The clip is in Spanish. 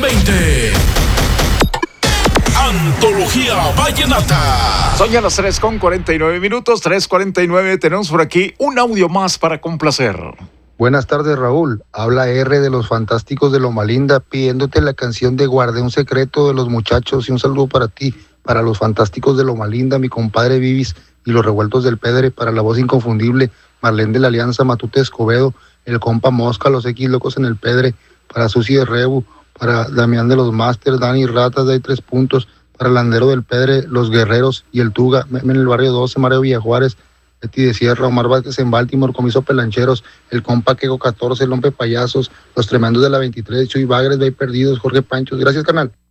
2020. Antología Vallenata. Son ya las 3:49, 3:49. Tenemos por aquí un audio más para complacer. Buenas tardes, Raúl. Habla R de los Fantásticos de Loma Linda, pidiéndote la canción de Guardé un secreto de los muchachos, y un saludo para ti, para los Fantásticos de Loma Linda, mi compadre Vivis y los Revueltos del Pedre, para la voz inconfundible Marlene de la Alianza, Matute Escobedo, el compa Mosca, los X Locos en el Pedre, para Susi de Rebu, para Damián de los Masters, Dani Ratas de 3 puntos, para el Landero del Pedre, los Guerreros y el Tuga, en el barrio 12, Mario Villajuárez, Betty de Sierra, Omar Vázquez en Baltimore, Comiso Pelancheros, el compa Queco 14, el Hombre Payasos, los Tremendos de la 23, Chuy Bagres, Bay Perdidos, Jorge Panchos. Gracias, canal.